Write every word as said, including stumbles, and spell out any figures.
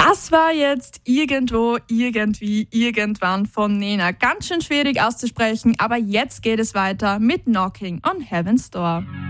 Das war jetzt irgendwo, irgendwie, irgendwann von Nena. Ganz schön schwierig auszusprechen, aber jetzt geht es weiter mit Knocking on Heaven's Door.